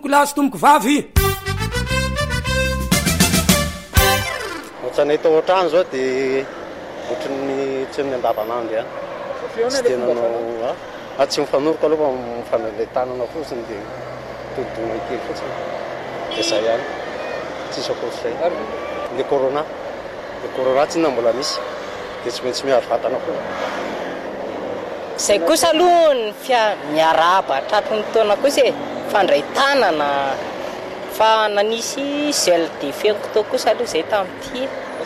Lasy tomboko vavy ohatranay tao an-trano zao dia ohatran'ny tsy ny andavanandro a tsy tenanao tsy mifanoroko aloha mifanale tanana fotsiny dia todidona kely fotsiny dia zay ihany tsisy akoatr'izay le corona tsy na mbola misy dia tsy maintsy miaro vatana koa zay kosa aloha ny miarahaba tratony taona kosa e fandray tanana fa nanisy gel de fenko kosa aloha zay tamin'ity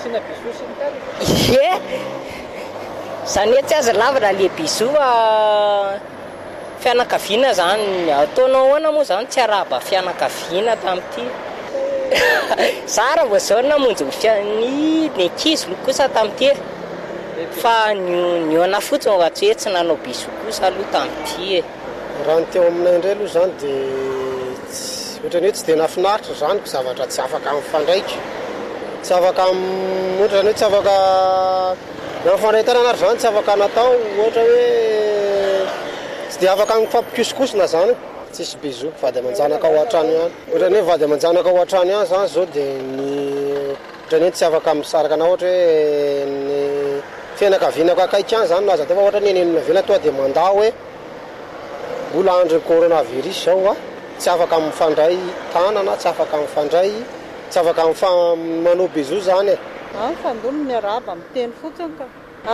e zany hoe tsy aza lavana le biso fianakaviana zany ataonao ahoana moa zany tsy arahaba fianakaviana tamin'ity zara vao zao namonjy ny ankizy lo kosa tamin'ity fa niona fotsiny fa tsy hoe tsy nanao biso kosa aloha tamin'ity e raha ny teo aminay indray aloha zany dia ohatrany hoe tsy dia nafinaritra zany ko zavatra tsy afaka mifandraitra tsy afaka ohatrany hoe tsy afaka namifandraitanana ary zany tsy afaka natao ohatra hoe tsy dia afaka mifampikosikosina zany tsisy biso vady aman-janaka ao an-trano ihany ohatrany hoe vady aman-janaka ao an-trano ihany zany zao dia ohatrany hoe tsy afaka misaraka na ohatra hoe ny fianakavianako akaiky any zany naza teo fa ohatra ny enenina vela toa dia mandao hoe mbola andro coronavirus zao a tsy afaka mifandray tanana tsy afaka mifandray tsy afaka manao biso zany e fandolo miarahaba miteny fotsiny ka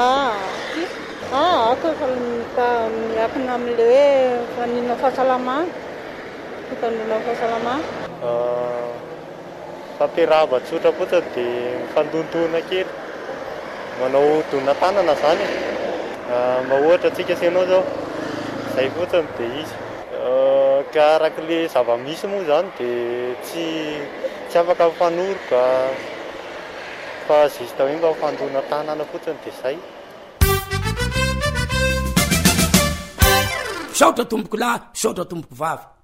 ako miakina amin'le hoe fanina fahasalamana fitanona fahasalamana fampiarahaba tsotra fotsiny dia mifandontoana kely manao dona tanana zany mba ohatra atsika senao zao zay fotsiny dia izy ka arak'le zava-misy moa zany dia tsy afaka mifanoroka fa zista hoe mba mifandona tanana fotsiny dia zay saotra tomboko lahy saotra tomboko vavy